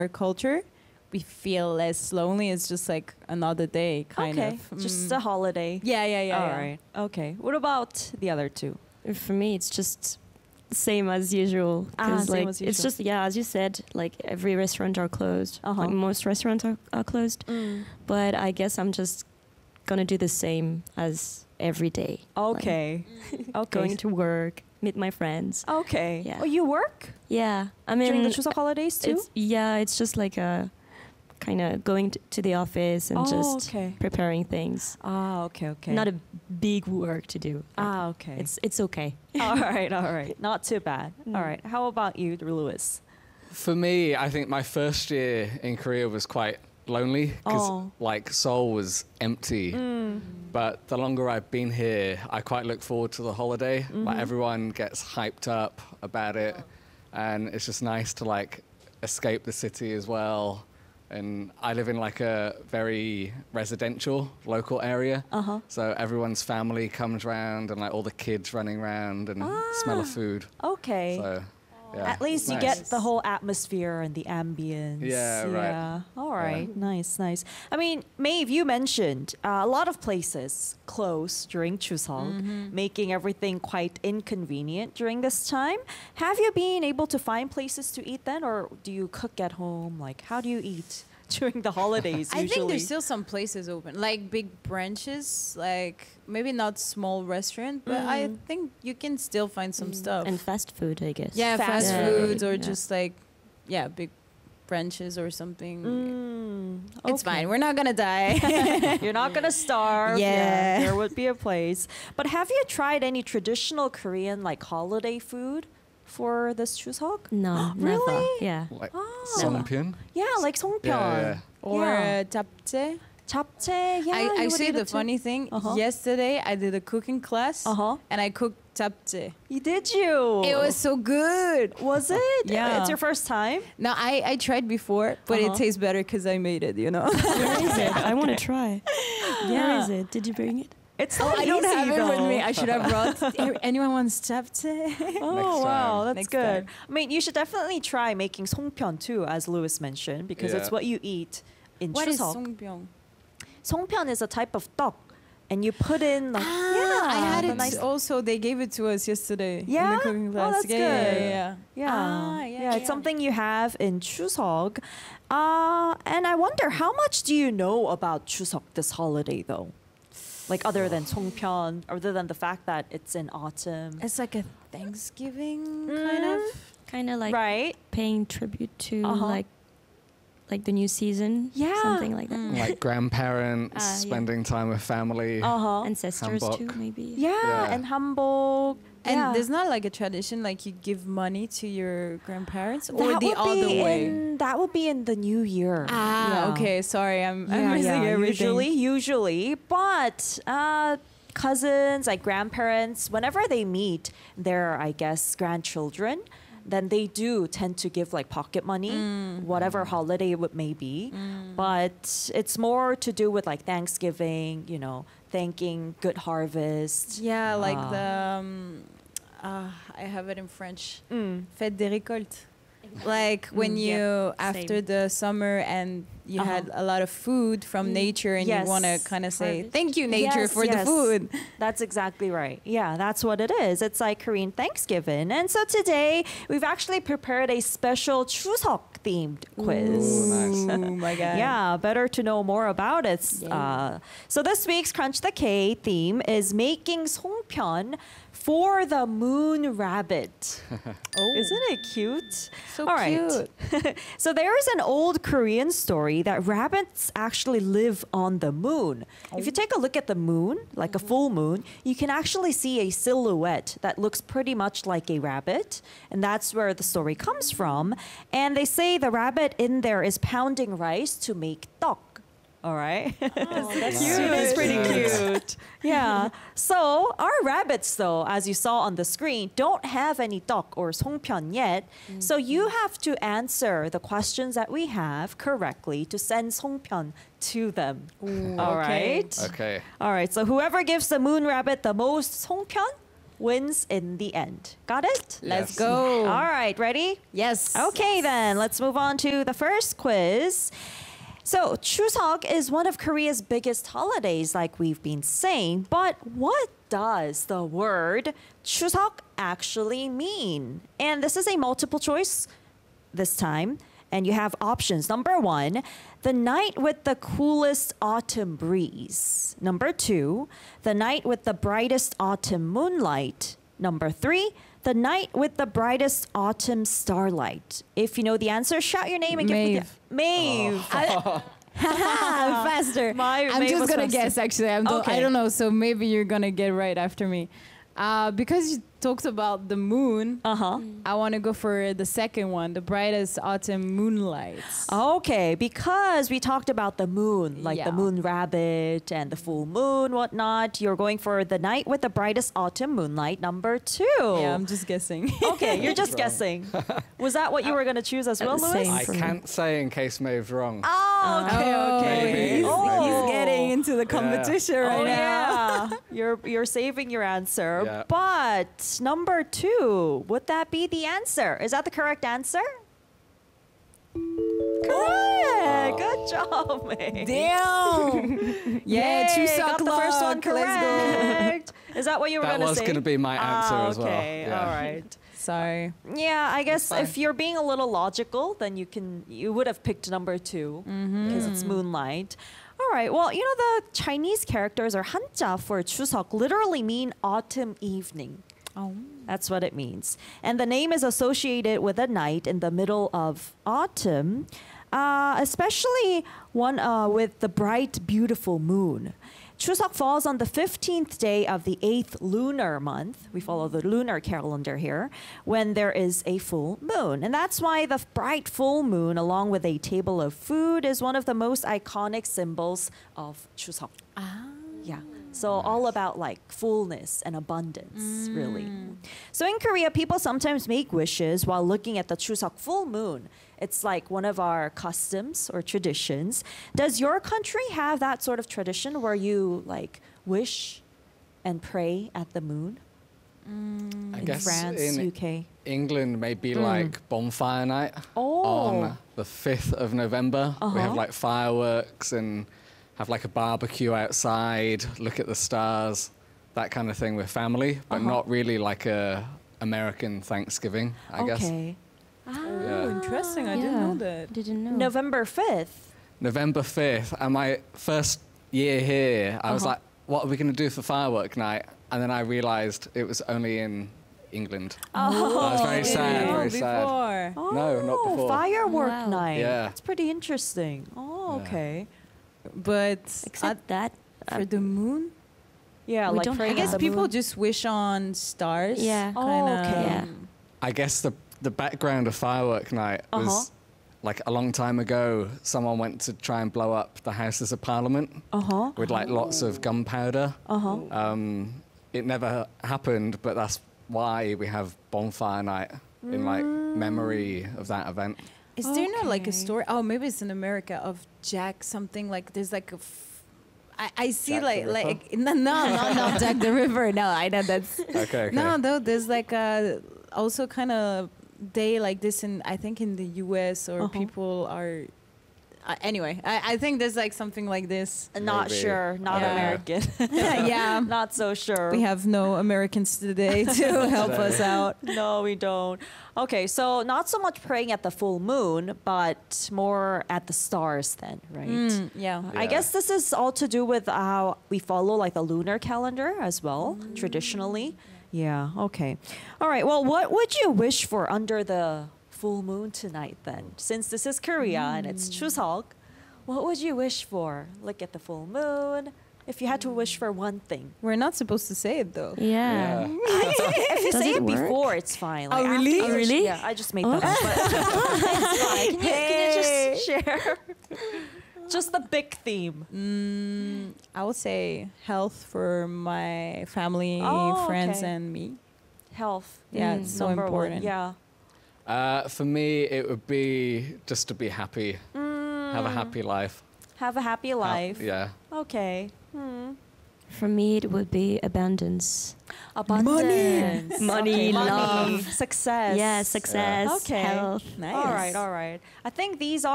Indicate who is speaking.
Speaker 1: culture, we feel less lonely. It's just like another day, kind
Speaker 2: Okay,
Speaker 1: of.
Speaker 2: just a holiday.
Speaker 1: Yeah, yeah, yeah.
Speaker 2: All
Speaker 1: yeah.
Speaker 2: right. Okay. What about the other two?
Speaker 3: For me, it's just same as usual. 'Cause,
Speaker 2: same
Speaker 3: like,
Speaker 2: as
Speaker 3: it's
Speaker 2: usual.
Speaker 3: just, yeah, as you said, like every restaurant are closed.
Speaker 2: Uh-huh.
Speaker 3: Like most restaurants are closed. But I guess I'm just gonna do the same as every day.
Speaker 2: Okay. Okay.
Speaker 3: Going to work, meet my friends.
Speaker 2: Okay.
Speaker 3: Yeah.
Speaker 2: Oh, you work
Speaker 3: Yeah, I mean,
Speaker 2: during the Chuseok holidays too?
Speaker 3: it's just like a kind of going to the office and just
Speaker 2: okay.
Speaker 3: preparing things.
Speaker 2: Ah, okay, okay.
Speaker 3: Not a big work to do.
Speaker 2: Ah, okay.
Speaker 3: It's okay.
Speaker 2: all right, all right. Not too bad. All right. How about you, Lewis?
Speaker 4: For me, I think my first year in Korea was quite lonely because
Speaker 2: Oh.
Speaker 4: like Seoul was empty. But the longer I've been here, I quite look forward to the holiday. Like everyone gets hyped up about it, and it's just nice to like escape the city as well. And I live in like a very residential local area, so everyone's family comes round and like all the kids running around and smell of food.
Speaker 2: Okay.
Speaker 4: So yeah,
Speaker 2: At least
Speaker 4: it's
Speaker 2: you
Speaker 4: nice.
Speaker 2: get the whole atmosphere and the ambience.
Speaker 4: Yeah, right.
Speaker 2: Yeah. All right. Nice, nice. I mean, Maeve, you mentioned a lot of places close during Chuseok, making everything quite inconvenient during this time. Have you been able to find places to eat then, or do you cook at home? Like, how do you eat during the holidays
Speaker 1: I
Speaker 2: usually?
Speaker 1: think there's still some places open, like big branches, like maybe not small restaurant, but I think you can still find some stuff.
Speaker 3: And fast food, I guess.
Speaker 1: yeah, fast
Speaker 2: fast
Speaker 1: foods
Speaker 3: food.
Speaker 1: or
Speaker 3: Yeah.
Speaker 1: just like, yeah, big branches or something. It's
Speaker 2: okay.
Speaker 1: fine. We're not gonna die.
Speaker 2: You're not gonna starve.
Speaker 1: Yeah.
Speaker 2: There would be a place. But have you tried any traditional Korean like holiday food for this Chuseok?
Speaker 3: No,
Speaker 2: Really?
Speaker 3: never. Yeah.
Speaker 4: Like
Speaker 2: Oh.
Speaker 4: Songpyeon.
Speaker 2: Yeah, like songpyeon.
Speaker 4: Yeah.
Speaker 1: or
Speaker 2: Yeah.
Speaker 1: japchae.
Speaker 2: Japchae. Yeah, you
Speaker 1: I
Speaker 2: would
Speaker 1: say
Speaker 2: eat
Speaker 1: the
Speaker 2: it too.
Speaker 1: funny thing.
Speaker 2: Uh-huh.
Speaker 1: Yesterday I did a cooking class, and I cooked japchae.
Speaker 2: Did you?
Speaker 1: It was so good.
Speaker 2: Was it?
Speaker 1: Yeah.
Speaker 2: It's your first time?
Speaker 1: No, I tried before, but it tastes better because I made it. You know.
Speaker 3: Where is it? I want to try. Where is it? Did you bring it?
Speaker 2: It's
Speaker 1: Oh,
Speaker 2: not
Speaker 1: I don't
Speaker 2: easy,
Speaker 1: have it with
Speaker 2: though.
Speaker 1: me. I should have brought. Anyone wants japchae?
Speaker 2: Oh,
Speaker 4: Next
Speaker 2: wow,
Speaker 4: time.
Speaker 2: that's
Speaker 1: Next
Speaker 2: good.
Speaker 1: time.
Speaker 2: I mean, you should definitely try making songpyeon too, as Lewis mentioned, because it's
Speaker 4: Yeah.
Speaker 2: what you eat in
Speaker 1: What is
Speaker 2: Chuseok.
Speaker 1: songpyeon?
Speaker 2: Songpyeon is a type of tteok, and you put in like
Speaker 1: I had
Speaker 2: the
Speaker 1: it
Speaker 2: nice.
Speaker 1: also. They gave it to us yesterday in
Speaker 2: Yeah?
Speaker 1: the cooking
Speaker 2: Oh,
Speaker 1: class.
Speaker 2: that's
Speaker 1: yeah,
Speaker 2: good.
Speaker 1: yeah, yeah.
Speaker 2: Yeah,
Speaker 1: Ah, yeah,
Speaker 2: It's something you have in Chuseok. And I wonder, how much do you know about Chuseok this holiday, though? Like other than Songpyeon, other than the fact that it's in autumn,
Speaker 1: It's like a Thanksgiving kind of.
Speaker 3: Kind of like
Speaker 2: right?
Speaker 3: paying tribute to
Speaker 2: Uh-huh.
Speaker 3: like the new season.
Speaker 2: Yeah.
Speaker 3: Something like that.
Speaker 4: Like grandparents,
Speaker 3: Yeah.
Speaker 4: spending time with family.
Speaker 3: Ancestors
Speaker 4: Hanbok.
Speaker 3: too, maybe.
Speaker 2: Yeah,
Speaker 4: Yeah.
Speaker 2: and hanbok.
Speaker 1: And
Speaker 2: yeah.
Speaker 1: there's not like a tradition like you give money to your grandparents or
Speaker 2: That
Speaker 1: the
Speaker 2: would
Speaker 1: other
Speaker 2: be
Speaker 1: way.
Speaker 2: that would be in the new year.
Speaker 1: Ah, okay. Sorry, I'm
Speaker 2: Yeah,
Speaker 1: missing
Speaker 2: yeah,
Speaker 1: everything.
Speaker 2: usually. But cousins, like grandparents, whenever they meet their, I guess, grandchildren, then they do tend to give like pocket money, whatever holiday it may be. But it's more to do with like Thanksgiving, you know, thanking good harvest.
Speaker 1: Yeah, like I have it in French. Fête des récoltes. Like when you
Speaker 3: Yep,
Speaker 1: after
Speaker 3: same.
Speaker 1: the summer and you had a lot of food from nature and
Speaker 2: Yes.
Speaker 1: you want to kind of say
Speaker 3: Harvest.
Speaker 1: thank you nature
Speaker 2: Yes,
Speaker 1: for the
Speaker 2: yes.
Speaker 1: food.
Speaker 2: That's exactly right. Yeah, that's what it is. It's like Korean Thanksgiving. And so today we've actually prepared a special Chuseok themed quiz.
Speaker 4: Nice.
Speaker 1: Oh my god.
Speaker 2: Yeah, better to know more about it. So this week's Crunch the K theme is making songpyeon for the moon rabbit. Isn't it cute?
Speaker 1: So
Speaker 2: All right.
Speaker 1: cute.
Speaker 2: So there is an old Korean story that rabbits actually live on the moon. If you take a look at the moon, like a full moon, you can actually see a silhouette that looks pretty much like a rabbit. And that's where the story comes from. And they say the rabbit in there is pounding rice to make tteok. All right.
Speaker 3: That's
Speaker 2: Cute. It's pretty
Speaker 4: Nice.
Speaker 2: cute. Yeah. So our rabbits, though, as you saw on the screen, don't have any tteok or songpyeon yet. So you have to answer the questions that we have correctly to send songpyeon to them. All
Speaker 1: okay.
Speaker 2: right.
Speaker 4: Okay.
Speaker 2: All right. So whoever gives the moon rabbit the most songpyeon wins in the end. Got it?
Speaker 1: Let's
Speaker 4: Yes.
Speaker 1: go.
Speaker 2: All right, ready?
Speaker 1: Yes.
Speaker 2: Okay, then let's move on to the first quiz. So, Chuseok is one of Korea's biggest holidays, like we've been saying. But what does the word Chuseok actually mean? And this is a multiple choice this time. And you have options. Number 1, the night with the coolest autumn breeze. Number 2, the night with the brightest autumn moonlight. Number 3, the night with the brightest autumn starlight. If you know the answer, shout your name and give me the Maeve.
Speaker 1: Faster. I'm
Speaker 2: Maeve
Speaker 1: just
Speaker 2: was
Speaker 1: gonna
Speaker 2: faster.
Speaker 1: guess. Actually, I
Speaker 2: Okay.
Speaker 1: don't know. So maybe you're gonna get right after me. Because you talked about the moon,
Speaker 2: Uh-huh.
Speaker 1: I want to go for the second one, the brightest autumn moonlights.
Speaker 2: Okay, because we talked about the moon, like the
Speaker 1: Yeah.
Speaker 2: moon rabbit and the full moon, whatnot. You're going for the night with the brightest autumn moonlight, number 2.
Speaker 1: Yeah, I'm just guessing.
Speaker 2: Okay, you're just guessing. Was that what you were going to choose as well, Louis?
Speaker 3: same.
Speaker 4: I
Speaker 3: For me.
Speaker 4: can't say in case Maeve's wrong.
Speaker 2: Oh, okay, okay.
Speaker 4: Maybe.
Speaker 1: He's,
Speaker 2: Oh.
Speaker 1: he's getting into the competition right
Speaker 2: Oh,
Speaker 1: now.
Speaker 2: yeah. You're saving your answer.
Speaker 4: Yeah.
Speaker 2: But number 2, would that be the answer? Is that the correct answer? Correct. Good job, May.
Speaker 1: Damn. Yeah,
Speaker 2: Yay,
Speaker 1: Chuseok
Speaker 2: got the first one
Speaker 1: luck. Let's go.
Speaker 2: correct. Is that what you were
Speaker 4: That
Speaker 2: going to
Speaker 4: was
Speaker 2: say?
Speaker 4: going to be my answer as well.
Speaker 2: Okay,
Speaker 4: Yeah.
Speaker 2: all right.
Speaker 1: Sorry.
Speaker 2: Yeah, I guess
Speaker 4: fine.
Speaker 2: if you're being a little logical, then you would have picked number 2 because it's moonlight. All right. Well, you know the Chinese characters or hanja for Chuseok literally mean autumn evening.
Speaker 1: Oh.
Speaker 2: That's what it means. And the name is associated with a night in the middle of autumn, especially one with the bright, beautiful moon. Chuseok falls on the 15th day of the 8th lunar month. We follow the lunar calendar here, when there is a full moon. And that's why the bright full moon, along with a table of food, is one of the most iconic symbols of Chuseok. Yeah. So all about like fullness and abundance, really. So in Korea, people sometimes make wishes while looking at the Chuseok full moon. It's like one of our customs or traditions. Does your country have that sort of tradition where you like wish and pray at the moon?
Speaker 4: I
Speaker 2: In
Speaker 4: guess
Speaker 2: France,
Speaker 4: in
Speaker 2: UK.
Speaker 4: England may be like bonfire night
Speaker 2: Oh.
Speaker 4: on the 5th of November. We have
Speaker 2: Uh-huh.
Speaker 4: like fireworks and have like a barbecue outside, look at the stars, that kind of thing with family, but
Speaker 2: Uh-huh.
Speaker 4: not really like a American Thanksgiving, I guess.
Speaker 2: Okay.
Speaker 1: Oh, interesting. I didn't know that.
Speaker 3: Didn't know.
Speaker 2: November 5th.
Speaker 4: November 5th, and my first year here, I was
Speaker 2: Uh-huh.
Speaker 4: like, what are we going to do for firework night? And then I realized it was only in England.
Speaker 2: Oh,
Speaker 4: I was very sad,
Speaker 1: Oh,
Speaker 4: very sad.
Speaker 1: before.
Speaker 4: No, not before.
Speaker 2: Firework
Speaker 3: Wow.
Speaker 2: night.
Speaker 4: Yeah.
Speaker 2: That's pretty interesting. Oh,
Speaker 4: Yeah.
Speaker 2: okay.
Speaker 1: But
Speaker 3: Except that.
Speaker 1: for the moon,
Speaker 2: Yeah,
Speaker 3: We
Speaker 2: like
Speaker 3: don't
Speaker 2: praying
Speaker 1: I
Speaker 2: at
Speaker 1: guess
Speaker 2: the
Speaker 1: people
Speaker 2: moon.
Speaker 1: just wish on stars.
Speaker 3: Yeah.
Speaker 2: Oh,
Speaker 1: kinda.
Speaker 2: okay.
Speaker 3: Yeah.
Speaker 4: I guess the background of firework night was
Speaker 2: Uh-huh.
Speaker 4: like a long time ago, someone went to try and blow up the Houses of Parliament
Speaker 2: Uh-huh.
Speaker 4: with like lots of gunpowder.
Speaker 2: Uh-huh.
Speaker 4: It never happened, but that's why we have bonfire night in like memory of that event.
Speaker 1: Is there not like a
Speaker 2: Okay.
Speaker 1: story? Oh, maybe it's in America of Jack something like there's like a. I see
Speaker 4: Jack the
Speaker 1: like no not Jack the River. No, I know that's
Speaker 4: Okay.
Speaker 1: no though. There's like a also kind of day like this in I think in the U.S. or
Speaker 2: Uh-huh.
Speaker 1: people are. Anyway, I think there's like something like this.
Speaker 2: Not
Speaker 4: Maybe.
Speaker 2: sure. Not
Speaker 1: Yeah.
Speaker 2: American.
Speaker 1: Yeah.
Speaker 2: Not so sure.
Speaker 1: We have no Americans today to help us out.
Speaker 2: No, we don't. Okay, so not so much praying at the full moon, but more at the stars then, right?
Speaker 1: Yeah.
Speaker 2: I
Speaker 4: Yeah.
Speaker 2: guess this is all to do with how we follow like the lunar calendar as well, traditionally. Yeah, okay. All right, well, what would you wish for under the full moon tonight then? Since this is Korea and it's Chuseok, what would you wish for? Look at the full moon. If you had to wish for one thing.
Speaker 1: We're not supposed to say it though.
Speaker 3: Yeah.
Speaker 2: If you
Speaker 3: Does
Speaker 2: say
Speaker 3: it
Speaker 2: it
Speaker 3: work?
Speaker 2: before, it's fine.
Speaker 1: Oh,
Speaker 2: after
Speaker 1: really?
Speaker 2: you
Speaker 3: Oh,
Speaker 2: wish-
Speaker 3: really?
Speaker 2: Yeah, I just made that up. But it's fine. Can you just share? Just the big theme.
Speaker 1: I would say health for my family,
Speaker 2: Oh,
Speaker 1: friends,
Speaker 2: okay.
Speaker 1: and me.
Speaker 2: Health.
Speaker 1: Yeah, it's so
Speaker 2: Number
Speaker 1: important.
Speaker 2: One. Yeah.
Speaker 4: For me, it would be just to be happy, have a happy life.
Speaker 2: Have a happy life.
Speaker 4: Yeah.
Speaker 2: Okay.
Speaker 3: For me, it would be abundance.
Speaker 2: Abundance.
Speaker 3: Money, love.
Speaker 2: success.
Speaker 3: Yeah, success,
Speaker 2: Okay.
Speaker 3: health.
Speaker 1: Nice.
Speaker 2: All right, all right. I think these are